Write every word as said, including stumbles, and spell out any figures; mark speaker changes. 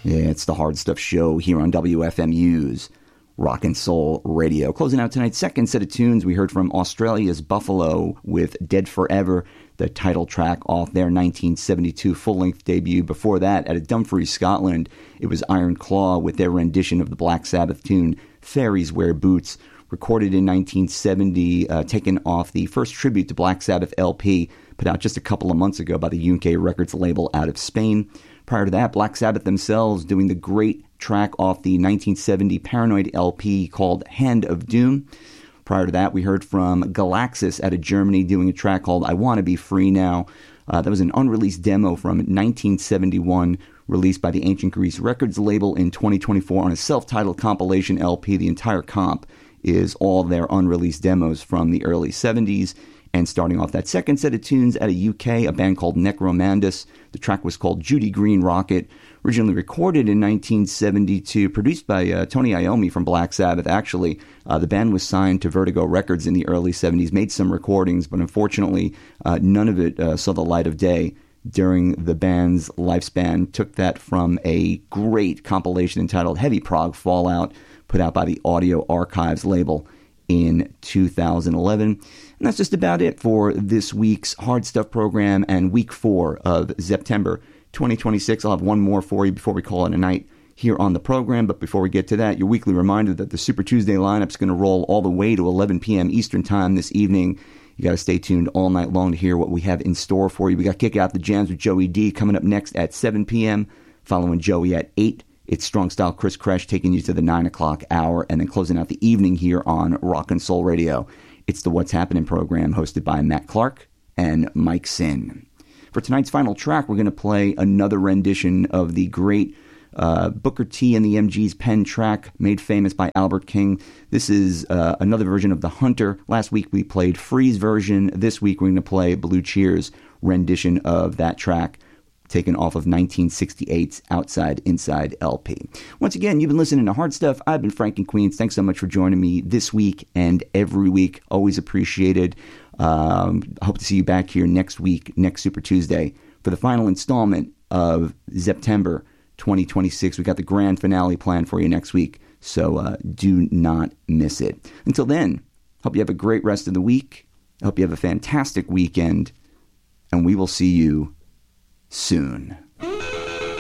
Speaker 1: Yeah, it's the Hard Stuff Show here on W F M U's Rock and Soul Radio. Closing out tonight's second set of tunes, we heard from Australia's Buffalo with Dead Forever, the title track off their nineteen seventy-two full-length debut. Before that, out of Dumfries, Scotland, it was Iron Claw with their rendition of the Black Sabbath tune Fairies Wear Boots, recorded in nineteen seventy, uh, taken off the first tribute to Black Sabbath L P, put out just a couple of months ago by the U K Records label out of Spain. Prior to that, Black Sabbath themselves doing the great track off the nineteen seventy Paranoid L P called Hand of Doom. Prior to that, we heard from Galaxis out of Germany doing a track called I Wanna Be Free Now. Uh, that was an unreleased demo from nineteen seventy-one, released by the Ancient Grease Records label in twenty twenty-four on a self-titled compilation L P. The entire comp is all their unreleased demos from the early seventies. And starting off that second set of tunes out of U K, a band called Necromandus. The track was called Judy Green Rocket, originally recorded in nineteen seventy-two, produced by uh, Tony Iommi from Black Sabbath. Actually, uh, the band was signed to Vertigo Records in the early seventies, made some recordings, but unfortunately, uh, none of it uh, saw the light of day during the band's lifespan. Took that from a great compilation entitled Heavy Prog Fallout, put out by the Audio Archives label in two thousand eleven. And that's just about it for this week's Hard Stuff program and week four of September twenty twenty-six. I'll have one more for you before we call it a night here on the program. But before we get to that, your weekly reminder that the Super Tuesday lineup is going to roll all the way to eleven p.m. Eastern Time this evening. You got to stay tuned all night long to hear what we have in store for you. We got Kick Out the Jams with Joey D coming up next at seven p.m. Following Joey at eight. It's Strong Style Chris Kresh taking you to the nine o'clock hour, and then closing out the evening here on Rock and Soul Radio. It's the What's Happening program hosted by Matt Clark and Mike Sin. For tonight's final track, we're going to play another rendition of the great uh, Booker T and the M G's Pen track, made famous by Albert King. This is uh, another version of The Hunter. Last week we played Free's version. This week we're going to play Blue Cheer's rendition of that track, taken off of nineteen sixty-eight's Outside Inside L P. Once again, you've been listening to Hard Stuff. I've been Frank in Queens. Thanks so much for joining me this week and every week. Always appreciated. Um, I hope to see you back here next week, next Super Tuesday, for the final installment of September twenty twenty-six. We got the grand finale planned for you next week, so uh, do not miss it. Until then, hope you have a great rest of the week. I hope you have a fantastic weekend, and we will see you soon.